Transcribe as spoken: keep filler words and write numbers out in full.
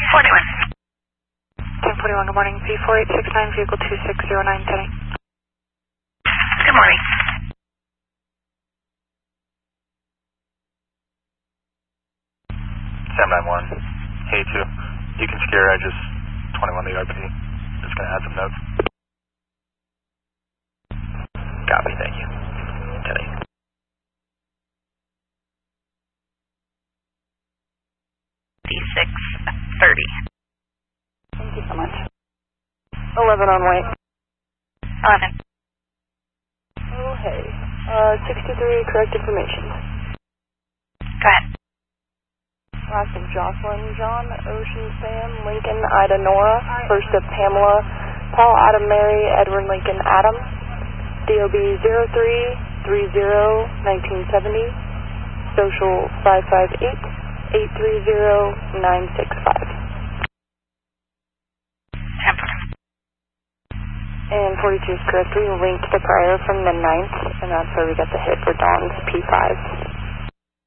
forty-one. ten forty-one, good morning. V four eight six nine, vehicle two six zero nine, Teddy. Good morning. Sam nine one. Hey two. You can secure edges twenty-one the R P. Just gonna add some notes. Copy, thank you. Teddy. six thirty. Thank you so much. eleven on white. eleven. Oh, hey. Uh, sixty-three, correct information. Go ahead. Last of Jocelyn, John, Ocean, Sam, Lincoln, Ida, Nora. First of Pamela, Paul, Adam, Mary, Edward, Lincoln, Adam. D O B zero three three zero nineteen seventy. Social five five eight eight three zero nine six five. And forty-two is correct. We linked the prior from the ninth, and that's where we got the hit for Dawn's P five.